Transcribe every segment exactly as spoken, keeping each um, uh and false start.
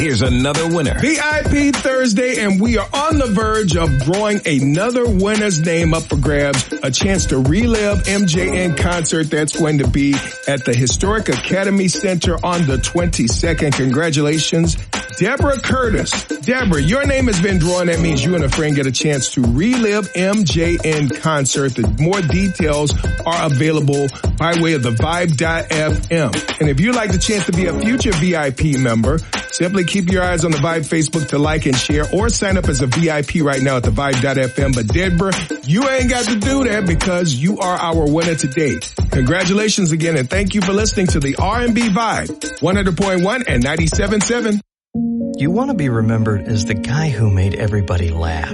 Here's another winner. V I P Thursday, and we are on the verge of drawing another winner's name up for grabs. A chance to relive M J N concert that's going to be at the Historic Academy Center on the twenty-second. Congratulations, Deborah Curtis. Deborah, your name has been drawn. That means you and a friend get a chance to relive M J N concert. The more details are available by way of the vibe dot f m. And if you'd like the chance to be a future V I P member, simply keep your eyes on the Vibe Facebook to like and share, or sign up as a V I P right now at the vibe dot f m. But Deborah, you ain't got to do that because you are our winner today. Congratulations again, and thank you for listening to the R and B Vibe, one hundred point one and ninety-seven point seven. You want to be remembered as the guy who made everybody laugh.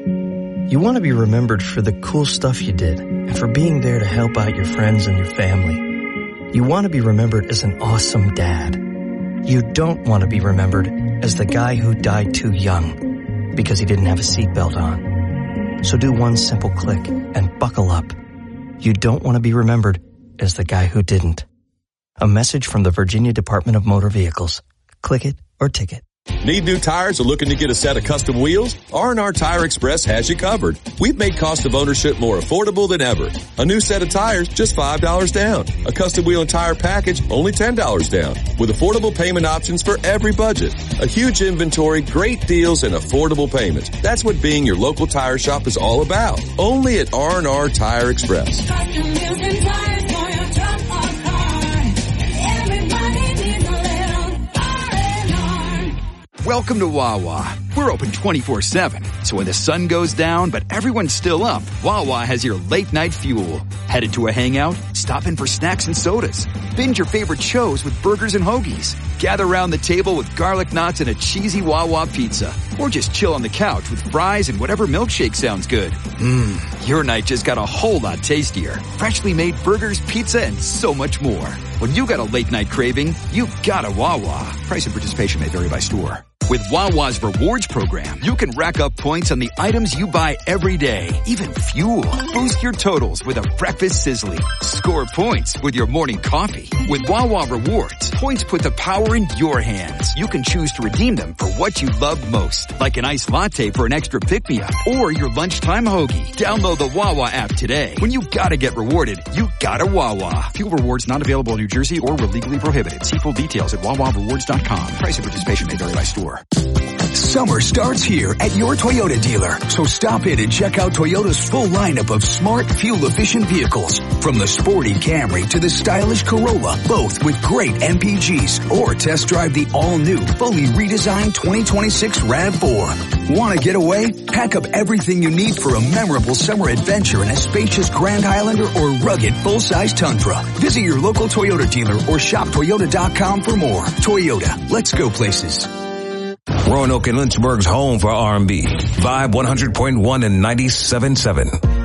You want to be remembered for the cool stuff you did and for being there to help out your friends and your family. You want to be remembered as an awesome dad. You don't want to be remembered as the guy who died too young because he didn't have a seatbelt on. So do one simple click and buckle up. You don't want to be remembered as the guy who didn't. A message from the Virginia Department of Motor Vehicles. Click it or ticket. Need new tires or looking to get a set of custom wheels? R and R Tire Express has you covered. We've made cost of ownership more affordable than ever. A new set of tires, just five dollars down. A custom wheel and tire package, only ten dollars down. With affordable payment options for every budget. A huge inventory, great deals, and affordable payments. That's what being your local tire shop is all about. Only at R and R Tire Express. Custom wheels and tires for your truck or car. Everybody needs a little R and R. Welcome to Wawa. We're open twenty-four seven, so when the sun goes down but everyone's still up, Wawa has your late night fuel. Headed to a hangout? Stop in for snacks and sodas. Binge your favorite shows with burgers and hoagies. Gather around the table with garlic knots and a cheesy Wawa pizza. Or just chill on the couch with fries and whatever milkshake sounds good. Mmm, your night just got a whole lot tastier. Freshly made burgers, pizza, and so much more. When you got a late night craving, you got a Wawa. Price and participation may vary by store. With Wawa's rewards program, you can rack up points on the items you buy every day, even fuel. Boost your totals with a breakfast sizzly. Score points with your morning coffee. With Wawa rewards, points put the power in your hands. You can choose to redeem them for what you love most, like an iced latte for an extra pick-me-up or your lunchtime hoagie. Download the Wawa app today. When you gotta get rewarded, you gotta Wawa. Fuel rewards not available in New Jersey or were legally prohibited. See full details at wawa rewards dot com. Price and participation may vary by store. Summer starts here at your Toyota dealer. So stop in and check out Toyota's full lineup of smart, fuel-efficient vehicles. From the sporty Camry to the stylish Corolla, both with great M P Gs. Or test drive the all-new, fully redesigned twenty twenty-six RAV four. Want to get away? Pack up everything you need for a memorable summer adventure in a spacious Grand Highlander or rugged full-size Tundra. Visit your local Toyota dealer or shop toyota dot com for more. Toyota, let's go places. Roanoke and Lynchburg's home for R and B. Vibe one hundred point one and ninety-seven point seven.